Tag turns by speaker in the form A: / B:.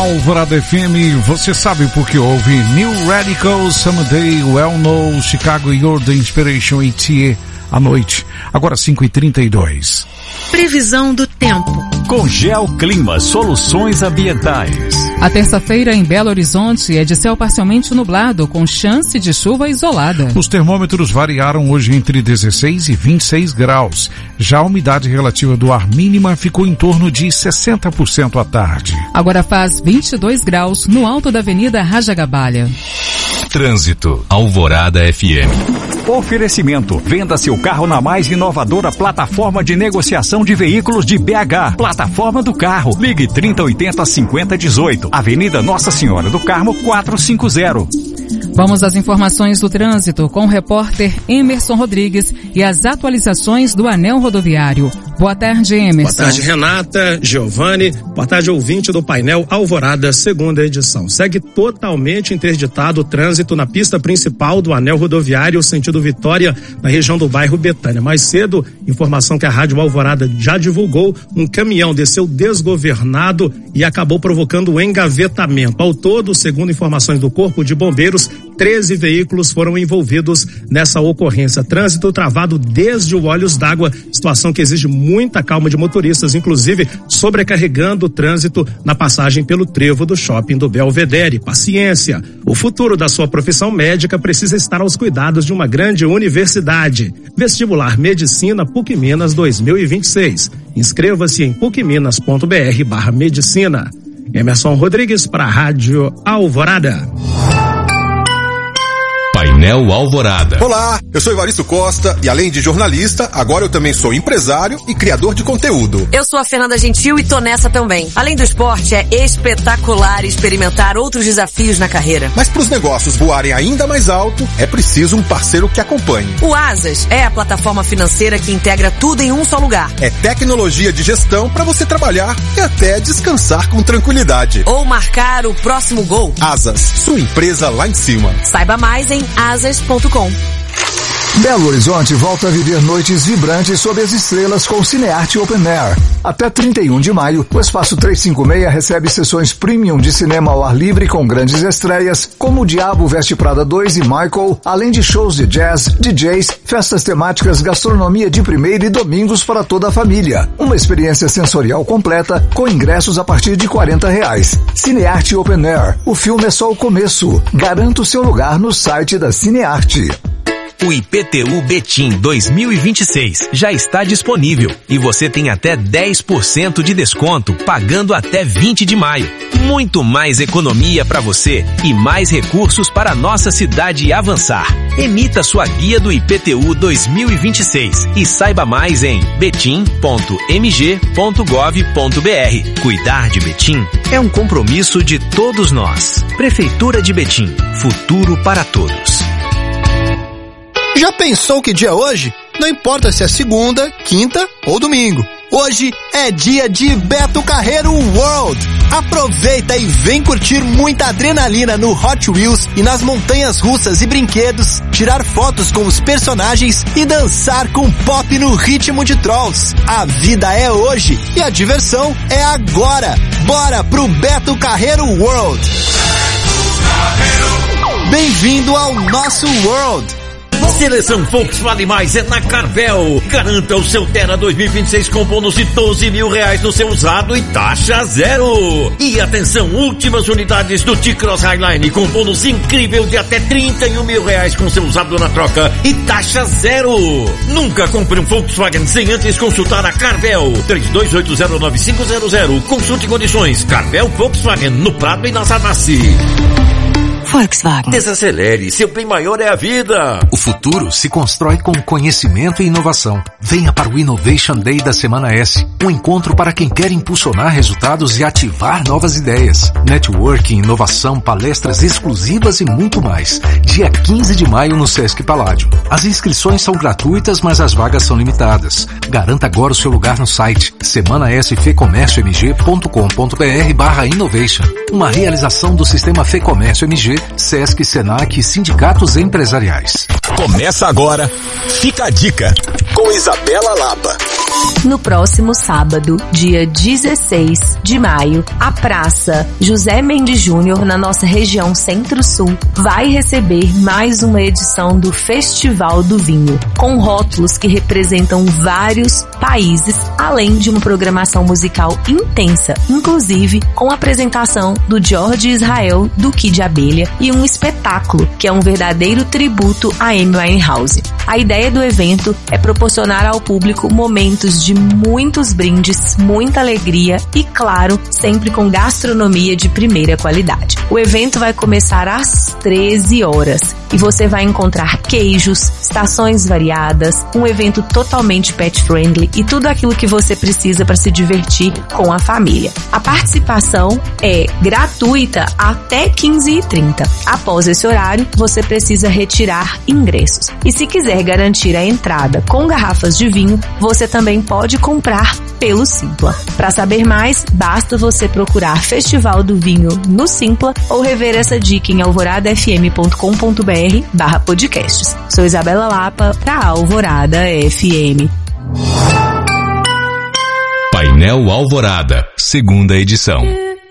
A: Alvorada FM, você sabe por que ouve New Radicals, Someday, Well Know, Chicago, You're the Inspiration, ETA, à noite, agora 5h32.
B: Previsão do tempo.
C: Com Geoclima Soluções Ambientais.
D: A terça-feira em Belo Horizonte é de céu parcialmente nublado, com chance de chuva isolada.
A: Os termômetros variaram hoje entre 16 e 26 graus. Já a umidade relativa do ar mínima ficou em torno de 60% à tarde.
D: Agora faz 22 graus no alto da Avenida Rajagabalha.
C: Trânsito. Alvorada FM. Oferecimento. Venda seu carro na mais inovadora plataforma de negociação de veículos de BH. Plataforma do Carro. Ligue 3080-5018. Avenida Nossa Senhora do Carmo 450.
D: Vamos às informações do trânsito com o repórter Emerson Rodrigues e as atualizações do anel rodoviário. Boa tarde, Emerson.
E: Boa tarde, Renata, Giovanni. Boa tarde, ouvinte do painel Alvorada, segunda edição. Segue totalmente interditado o trânsito na pista principal do anel rodoviário, sentido Vitória, na região do bairro Betânia. Mais cedo, informação que a Rádio Alvorada já divulgou, um caminhão desceu desgovernado e acabou provocando um engavetamento. Ao todo, segundo informações do Corpo de Bombeiros, 13 veículos foram envolvidos nessa ocorrência. Trânsito travado desde o Olhos d'Água, situação que exige muita calma de motoristas, inclusive sobrecarregando o trânsito na passagem pelo trevo do shopping do Belvedere. Paciência. O futuro da sua profissão médica precisa estar aos cuidados de uma grande universidade. Vestibular Medicina PUC Minas 2026. Inscreva-se em pucminas.br/medicina. Emerson Rodrigues para a Rádio Alvorada.
C: Painel Alvorada.
F: Olá, eu sou Evaristo Costa e além de jornalista, agora eu também sou empresário e criador de conteúdo.
G: Eu sou a Fernanda Gentil e tô nessa também. Além do esporte, é espetacular experimentar outros desafios na carreira.
F: Mas para os negócios voarem ainda mais alto, é preciso um parceiro que acompanhe.
G: O Asas é a plataforma financeira que integra tudo em um só lugar.
F: É tecnologia de gestão para você trabalhar e até descansar com tranquilidade.
G: Ou marcar o próximo gol.
F: Asas, sua empresa lá em cima.
G: Saiba mais em asas.com.
H: Belo Horizonte volta a viver noites vibrantes sob as estrelas com o Cinearte Open Air. Até 31 de maio, o Espaço 356 recebe sessões premium de cinema ao ar livre com grandes estreias, como O Diabo Veste Prada 2 e Michael, além de shows de jazz, DJs, festas temáticas, gastronomia de primeira e domingos para toda a família. Uma experiência sensorial completa com ingressos a partir de R$40. Cinearte Open Air. O filme é só o começo. Garanta o seu lugar no site da Cinearte.
I: O IPTU Betim 2026 já está disponível e você tem até 10% de desconto pagando até 20 de maio. Muito mais economia para você e mais recursos para a nossa cidade avançar. Emita sua guia do IPTU 2026 e saiba mais em betim.mg.gov.br. Cuidar de Betim é um compromisso de todos nós. Prefeitura de Betim, futuro para todos.
J: Já pensou que dia é hoje? Não importa se é segunda, quinta ou domingo. Hoje é dia de Beto Carreiro World. Aproveita e vem curtir muita adrenalina no Hot Wheels e nas montanhas russas e brinquedos, tirar fotos com os personagens e dançar com pop no ritmo de Trolls. A vida é hoje e a diversão é agora. Bora pro Beto Carreiro World. Bem-vindo ao nosso World.
K: Seleção Volkswagen Mais é na Carvel. Garanta o seu Terra 2026 com bônus de R$12 mil no seu usado e taxa zero. E atenção, últimas unidades do T-Cross Highline com bônus incrível de até R$31 mil com seu usado na troca e taxa zero. Nunca compre um Volkswagen sem antes consultar a Carvel. 32809500. Consulte condições. Carvel Volkswagen no Prado e na Zanassi.
B: Volkswagen.
K: Desacelere, seu bem maior é a vida.
L: O futuro se constrói com conhecimento e inovação. Venha para o Innovation Day da Semana S, um encontro para quem quer impulsionar resultados e ativar novas ideias. Networking, inovação, palestras exclusivas e muito mais. Dia 15 de maio no Sesc Paládio. As inscrições são gratuitas, mas as vagas são limitadas. Garanta agora o seu lugar no site semanasfecomérciomg.com.br/innovation. Uma realização do Sistema Fê Comércio MG UFMG, Sesc, Senac e sindicatos empresariais.
M: Começa agora, Fica a Dica, com Isabela Lapa.
N: No próximo sábado, dia 16 de maio, a Praça José Mendes Júnior, na nossa região Centro-Sul, vai receber mais uma edição do Festival do Vinho, com rótulos que representam vários países, além de uma programação musical intensa, inclusive com a apresentação do Jorge Israel, do Kid Abelha, e um espetáculo que é um verdadeiro tributo a Amy Winehouse. A ideia do evento é proporcionar ao público momentos de muitos brindes, muita alegria e, claro, sempre com gastronomia de primeira qualidade. O evento vai começar às 13 horas e você vai encontrar queijos, estações variadas, um evento totalmente pet-friendly e tudo aquilo que você precisa para se divertir com a família. A participação é gratuita até 15h30. Após esse horário, você precisa retirar ingressos. E se quiser garantir a entrada com garrafas de vinho, você também pode comprar pelo Simpla. Para saber mais, basta você procurar Festival do Vinho no Simpla ou rever essa dica em alvoradafm.com.br/podcasts. Sou Isabela Lapa, da Alvorada FM.
C: Painel Alvorada, segunda edição.